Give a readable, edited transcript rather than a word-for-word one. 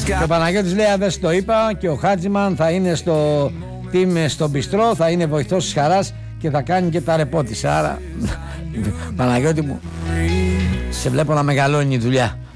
Και ο Παναγιώτης λέει: αν δεν στο είπα, και ο Χάτζημαν θα είναι στο team στο Μπιστρό, θα είναι βοηθός της Χαράς και θα κάνει και τα ρεπό της. Άρα, Παναγιώτη μου, σε βλέπω να μεγαλώνει η δουλειά.